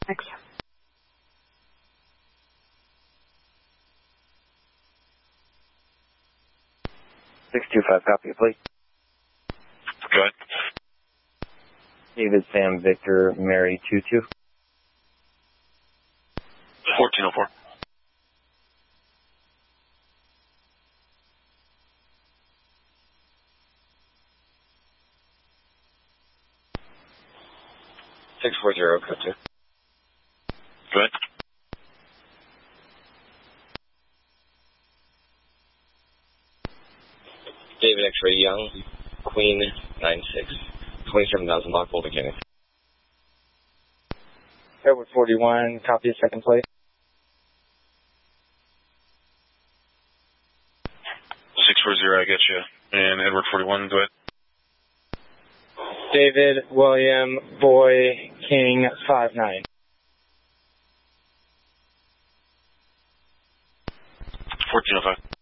Thanks. 625, copy, please. Go ahead. David, Sam, Victor, Mary, 22. 1404. Code 2. Go ahead. David X-Ray Young, Queen 96, 27,000 block, Boulder Canyon. Edward 41, copy, second plate. 640, I get you. And Edward 41, go ahead. David, William, Boy, King, 59. 1405.